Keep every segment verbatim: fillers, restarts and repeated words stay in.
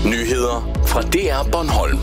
Nyheder fra D R Bornholm.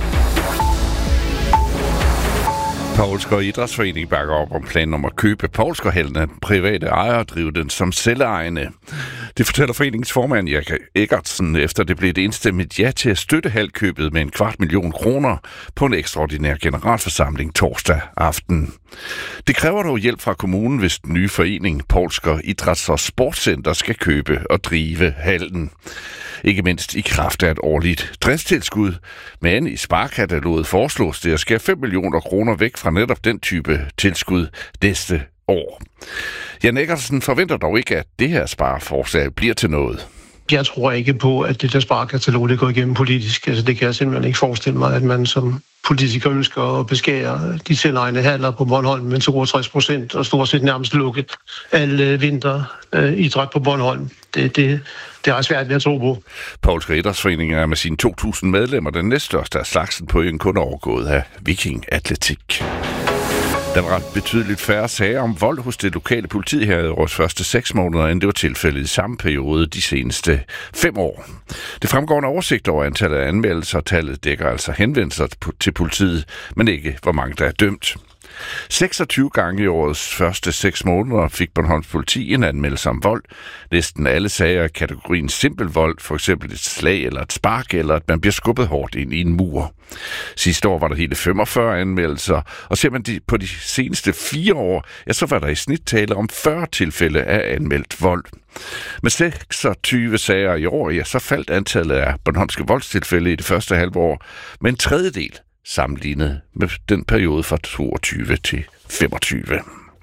Poulsker Idrætsforening bakker op om planen om at købe Poulskerhallen af private ejere og drive den som selvejende. Det fortæller foreningens formand Erik Eggertsen, efter det blev et enstemmigt ja til at støtte halkøbet med en kvart million kroner på en ekstraordinær generalforsamling torsdag aften. Det kræver dog hjælp fra kommunen, hvis den nye forening Poulsker Idræts- og Sportscenter skal købe og drive hallen. Ikke mindst i kraft af et årligt driftstilskud, men i sparkataloget foreslås det at skære fem millioner kroner væk fra netop den type tilskud næste år. Jan Eggertsen forventer dog ikke, at det her spareforslag bliver til noget. Jeg tror ikke på, at det der sparekatalog det går igennem politisk. Altså, det kan jeg simpelthen ikke forestille mig, at man som politiker ønsker at beskære de selvejende haller på Bornholm med toogtres procent og stort set nærmest lukke alle vinteridræt på Bornholm. Det, det, det er svært ved at tro på. Poulsker Idrætsforening er med sine to tusind medlemmer den næststørste af slagsen på en kun overgået af Viking Atletik. Der var ret betydeligt færre sager om vold hos det lokale politi her i årets første seks måneder, end det var tilfældet i samme periode de seneste fem år. Det fremgår en oversigt over antallet af anmeldelser, og tallet dækker altså henvendelser til politiet, men ikke hvor mange der er dømt. seksogtyve gange i årets første seks måneder fik Bornholms politi en anmeldelse om vold. Næsten alle sager i kategorien simpel vold, for eksempel et slag eller et spark, eller at man bliver skubbet hårdt ind i en mur. Sidste år var der hele femogfyrre anmeldelser, og ser man de, på de seneste fire år, ja, så var der i snit tale om fyrre tilfælde af anmeldt vold. Med seksogtyve sager i år, ja, så faldt antallet af bornholmske voldstilfælde i det første halve år med en tredjedel, sammenlignet med den periode fra toogtyve til femogtyve.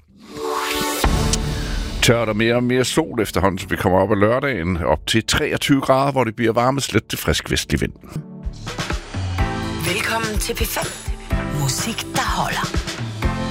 Tørt og mere og mere sol efterhånden, så vi kommer op ad lørdagen, op til treogtyve grader, hvor det bliver varmest lidt til frisk vestlig vind. Velkommen til P fem. Musik, der holder.